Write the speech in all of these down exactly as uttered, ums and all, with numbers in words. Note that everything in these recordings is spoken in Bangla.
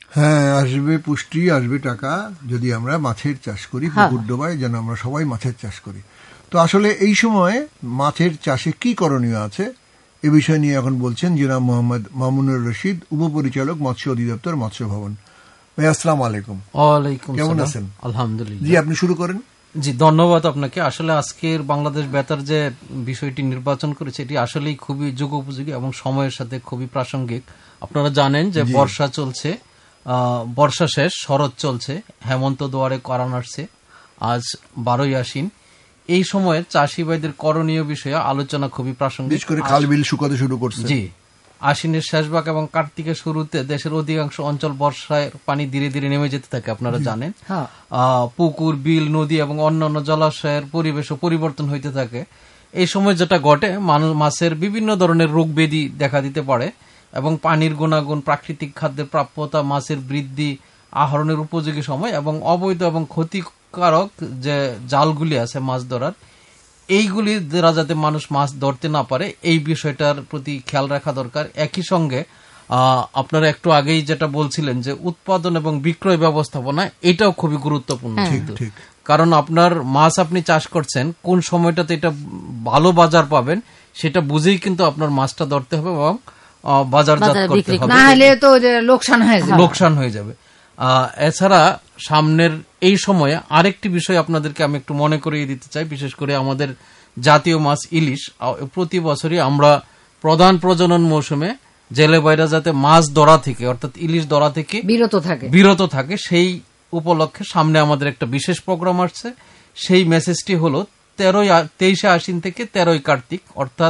হ্যাঁ, আসবে পুষ্টি, আসবে টাকা যদি আমরা মাছের চাষ করি, পুকুর ডোবায় যেন আমরা সবাই মাছের চাষ করি। তো আসলে এই সময় মাছের চাষে কি করণীয় আছে এ বিষয় নিয়ে এখন বলছেন জনাব মোহাম্মদ মামুনুর রশিদ, উপপরিচালক মৎস্য অধিদপ্তর, মৎস্য ভবন। ভাই আসসালামু আলাইকুম। ওয়ালাইকুম কেমন সালাম। আছেন? আলহামদুলিল্লাহ। জি, আপনি শুরু করেন। জি, ধন্যবাদ আপনাকে। আসলে আজকের বাংলাদেশ বেতার যে বিষয়টি নির্বাচন করেছে এটি আসলেই খুবই যুগোপযোগী এবং সময়ের সাথে খুবই প্রাসঙ্গিক। আপনারা জানেন যে বর্ষা চলছে, বর্ষা শেষ, শরৎ চলছে, হেমন্ত দুয়ারে করান আসছে, আজ বারোই আশ্বিন। এই সময়ে চাষি ভাইদের করণীয় বিষয়ে আলোচনা খুবই প্রাসঙ্গিক। বিশেষ করে খাল বিল শুকাতে শুরু করছে। জি, আশ্বিনের শেষ ভাগ এবং কার্তিকের শুরুতে দেশের অধিকাংশ অঞ্চল বর্ষায় পানি ধীরে ধীরে নেমে যেতে থাকে, আপনারা জানেন। পুকুর, বিল, নদী এবং অন্যান্য জলাশয়ের পরিবেশও পরিবর্তন হইতে থাকে। এই সময় যেটা ঘটে, মানুষ মাছের বিভিন্ন ধরনের রোগ ব্যাধি দেখা দিতে পারে এবং পানির গুণাগুণ, প্রাকৃতিক খাদ্যের প্রাপ্যতা, মাছের বৃদ্ধি, আহরণের উপযোগী সময় এবং অবৈধ এবং ক্ষতিকারক যে জালগুলি আছে মাছ ধরার, এইগুলি দ্বারা যাতে মানুষ মাছ ধরতে না পারে এই বিষয়টার প্রতি খেয়াল রাখা দরকার। একই সঙ্গে আপনারা একটু আগেই যেটা বলছিলেন যে উৎপাদন এবং বিক্রয় ব্যবস্থাপনা, এটাও খুবই গুরুত্বপূর্ণ। কারণ আপনার মাছ আপনি চাষ করছেন, কোন সময়টাতে এটা ভালো বাজার পাবেন সেটা বুঝেই কিন্তু আপনার মাছটা ধরতে হবে এবং বাজারজাত করতে হবে, না হলে তো লোকসান হয়ে যাবে লোকসান হয়ে যাবে। এছাড়া সামনের এই সময়ে আরেকটি বিষয় আপনাদেরকে আমি একটু মনে করিয়ে দিতে চাই। বিশেষ করে আমাদের জাতীয় মাছ ইলিশ, প্রতি বছরই আমরা প্রধান প্রজনন মৌসুমে জেলে বাইরা যাতে মাছ ধরা থেকে, অর্থাৎ ইলিশ ধরা থেকে বিরত থাকে বিরত থাকে সেই উপলক্ষে সামনে আমাদের একটা বিশেষ প্রোগ্রাম আসছে। সেই মেসেজটি হলো তেরোই তেইশে আশ্বিন থেকে তেরোই কার্তিক, অর্থাৎ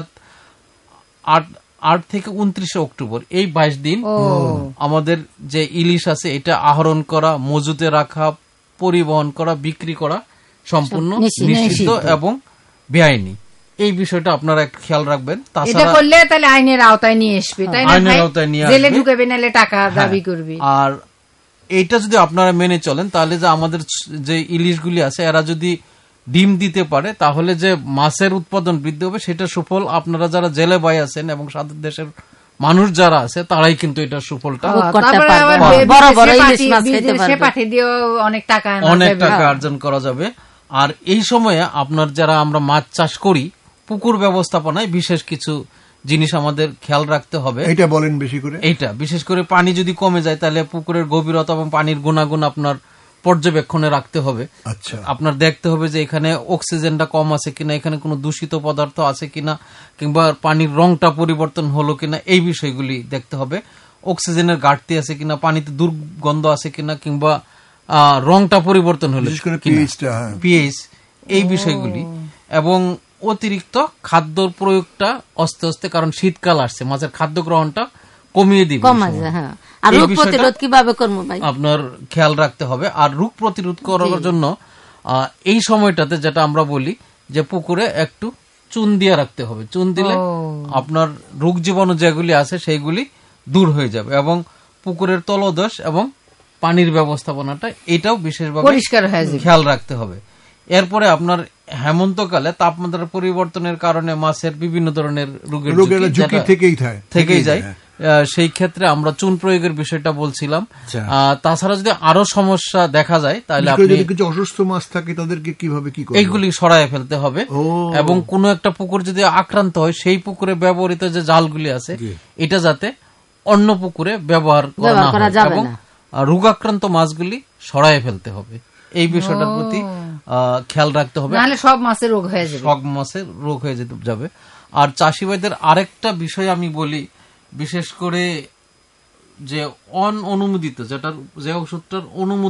আট আট থেকে উনত্রিশে অক্টোবর, এই বাইশ দিন আমাদের যে ইলিশ আছে এটা আহরণ করা, মজুতে রাখা, পরিবহন করা, বিক্রি করা সম্পূর্ণ নিষিদ্ধ এবং বেআইনি। এই বিষয়টা আপনারা একটু খেয়াল রাখবেন। তাছাড়া করলে তাহলে আইনের আওতায় নিয়ে আসবে, তাই না? আইনের আওতায় নিয়ে জেলে ঢুকাবে, নালে টাকা দাবি করবে। আর এইটা যদি আপনারা মেনে চলেন তাহলে যে আমাদের যে ইলিশগুলি আছে এরা যদি ডিম দিতে পারে তাহলে যে মাছের উৎপাদন বৃদ্ধি হবে, সেটা সুফল আপনারা যারা জেলে ভাই আছেন এবং সাথে দেশের মানুষ যারা আছে তারাই কিন্তু এটা সুফলটা অনেক টাকা অনেক টাকা অর্জন করা যাবে। আর এই সময়ে আপনার যারা আমরা মাছ চাষ করি, পুকুর ব্যবস্থাপনায় বিশেষ কিছু জিনিস আমাদের খেয়াল রাখতে হবে। এটা বলেন বেশি করে। এইটা বিশেষ করে পানি যদি কমে যায় তাহলে পুকুরের গভীরতা এবং পানির গুণাগুণ আপনার পর্যবেক্ষণে রাখতে হবে। আচ্ছা, আপনার দেখতে হবে যে এখানে অক্সিজেনটা কম আছে কিনা, এখানে কোনো দূষিত পদার্থ আছে কিনা, কিংবা পানির রংটা পরিবর্তন হলো কিনা, এই বিষয়গুলি দেখতে হবে। অক্সিজেনের ঘাটতি আছে কিনা, পানিতে দুর্গন্ধ আছে কিনা, কিংবা রংটা পরিবর্তন হলো পিএইচ, এই বিষয়গুলি। এবং অতিরিক্ত খাদ্য প্রয়োগটা আস্তে আস্তে, কারণ শীতকাল আসছে, মাছের খাদ্য গ্রহণটা কমিয়ে দিবে, আপনার খেয়াল রাখতে হবে। আর রোগ প্রতিরোধ করার জন্য এই সময়টাতে যেটা আমরা বলি যে পুকুরে একটু চুন দিয়ে রাখতে হবে। চুন দিলে আপনার রোগ জীবাণু যেগুলি আছে সেইগুলি দূর হয়ে যাবে এবং পুকুরের তলদেশ এবং পানির ব্যবস্থাপনাটা এটাও বিশেষভাবে পরিষ্কার হয়ে যাবে, খেয়াল রাখতে হবে। এরপরে আপনার হেমন্তকালে তাপমাত্রার পরিবর্তনের কারণে মাছের বিভিন্ন ধরনের রোগের ঝুঁকি থেকেই যায়, সেই ক্ষেত্রে আমরা চুন প্রয়োগের বিষয়টা বলছিলাম। তাছাড়া যদি আরো সমস্যা দেখা যায় তাহলে আপনি কিছু অসুস্থ মাছ থাকে তাদেরকে কিভাবে কি করবেন, এইগুলি সরায় ফেলতে হবে। এবং কোন একটা পুকুর যদি আক্রান্ত হয় সেই পুকুরে ব্যবহৃত যে জালগুলি আছে এটা যাতে অন্য পুকুরে ব্যবহার করা না হয় এবং রোগাক্রান্ত মাছগুলি সরায় ফেলতে হবে। এই বিষয়টার প্রতি খেয়াল রাখতে হবে, নাহলে সব মাছের রোগ হয়ে যাবে, সব মাছের রোগ হয়ে যেতে যাবে। আর চাষি ভাইদের আরেকটা বিষয় আমি বলি, বিশেষ করে যে অন অনুমোদিত, যেটার যে ওষুধটার অনুমোদন